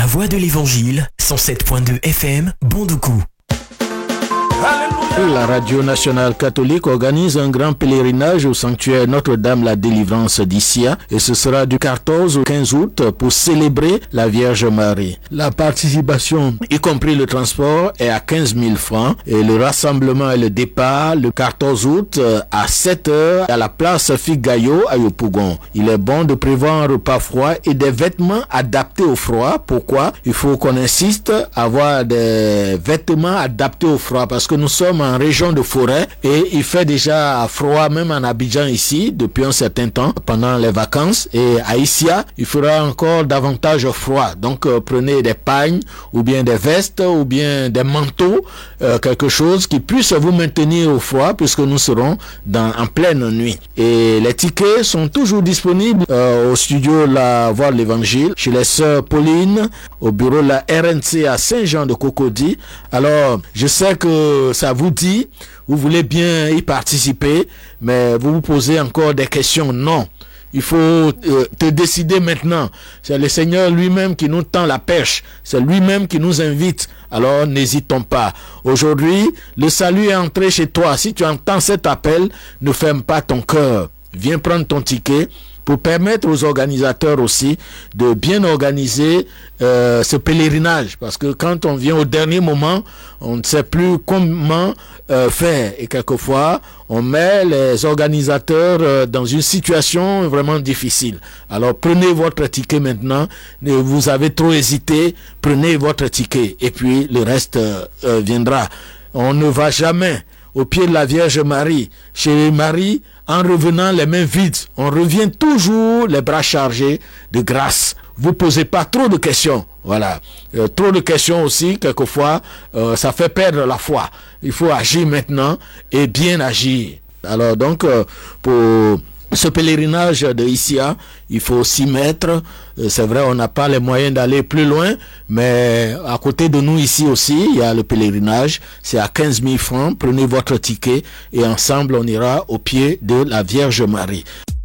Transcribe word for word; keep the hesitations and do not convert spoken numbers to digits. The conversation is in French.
La voix de l'évangile, cent sept point deux F M, Bondoukou. La Radio Nationale Catholique organise un grand pèlerinage au sanctuaire Notre-Dame-la Délivrance d'Issia et ce sera du quatorze au quinze août pour célébrer la Vierge Marie. La participation, y compris le transport, est à quinze mille francs et le rassemblement et le départ le quatorze août à sept heures à la place Figayo à Yopougon. Il est bon de prévoir un repas froid et des vêtements adaptés au froid. Pourquoi? Il faut qu'on insiste à avoir des vêtements adaptés au froid parce que nous sommes en région de forêt et il fait déjà froid même en Abidjan ici depuis un certain temps pendant les vacances et à Issia il fera encore davantage froid, donc euh, prenez des pagnes ou bien des vestes ou bien des manteaux, euh, quelque chose qui puisse vous maintenir au froid puisque nous serons dans, en pleine nuit. Et les tickets sont toujours disponibles euh, au studio La Voix de l'Évangile, chez les sœurs Pauline, au bureau de la R N C à Saint-Jean-de-Cocody. Alors je sais que ça vous dit, vous voulez bien y participer, mais vous vous posez encore des questions. Non, il faut euh, te décider maintenant. C'est le Seigneur lui-même qui nous tend la perche, c'est lui-même qui nous invite. Alors n'hésitons pas. Aujourd'hui, le salut est entré chez toi. Si tu entends cet appel, ne ferme pas ton cœur. Viens prendre ton ticket pour permettre aux organisateurs aussi de bien organiser euh, ce pèlerinage. Parce que quand on vient au dernier moment, on ne sait plus comment euh, faire. Et quelquefois, on met les organisateurs euh, dans une situation vraiment difficile. Alors prenez votre ticket maintenant. Vous avez trop hésité, prenez votre ticket. Et puis le reste euh, euh, viendra. On ne va jamais au pied de la Vierge Marie, chez Marie, en revenant les mains vides. On revient toujours les bras chargés de grâce. Vous posez pas trop de questions. Voilà. Euh, trop de questions aussi, quelquefois, euh, ça fait perdre la foi. Il faut agir maintenant et bien agir. Alors donc, euh, pour ce pèlerinage de Issia, il faut s'y mettre. C'est vrai, on n'a pas les moyens d'aller plus loin, mais à côté de nous ici aussi, il y a le pèlerinage. C'est à quinze mille francs. Prenez votre ticket et ensemble, on ira au pied de la Vierge Marie.